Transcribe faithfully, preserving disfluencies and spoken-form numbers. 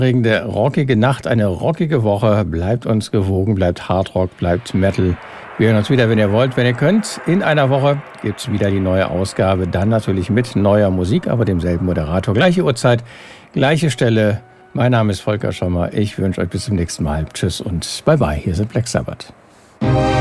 Regende, rockige Nacht, eine rockige Woche. Bleibt uns gewogen, bleibt Hardrock, bleibt Metal. Wir hören uns wieder, wenn ihr wollt, wenn ihr könnt. In einer Woche gibt es wieder die neue Ausgabe. Dann natürlich mit neuer Musik, aber demselben Moderator. Gleiche Uhrzeit, gleiche Stelle. Mein Name ist Volker Schommer. Ich wünsche euch bis zum nächsten Mal. Tschüss und bye bye. Hier sind Black Sabbath.